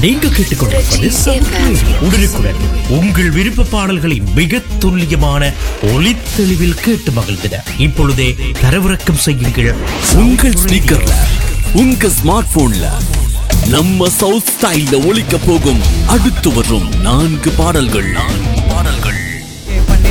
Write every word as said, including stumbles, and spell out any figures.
நீங்க கேட்டுக்கொண்டிருப்பது உடனுக்குடன் உங்கள் விருப்ப பாடல்களை மிக துல்லியமான ஒளித்தெளிவில் கேட்டு மகிழ்ந்திட இப்பொழுதே தரவிறக்கம் செய்யுங்கள் உங்கள் ஸ்பீக்கர்ல, உங்க ஸ்மார்ட் போன்ல. நம்ம சவுத் ஸ்டைல்ல ஒலிக்க போகும் அடுத்து வரும் நான்கு பாடல்கள்.